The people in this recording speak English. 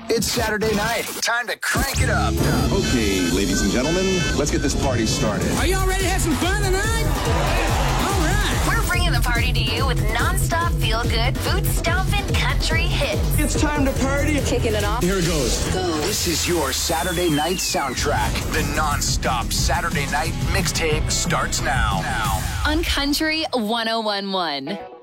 It's Saturday night. Time to crank it up. Okay, ladies and gentlemen, let's get this party started. Are y'all ready to have some fun tonight? All right. We're bringing the party to you with non-stop feel-good, boot-stomping country hits. It's time to party. Kicking it off. Here it goes. This is your Saturday night soundtrack. The non-stop Saturday night mixtape starts now. On Country 101.1.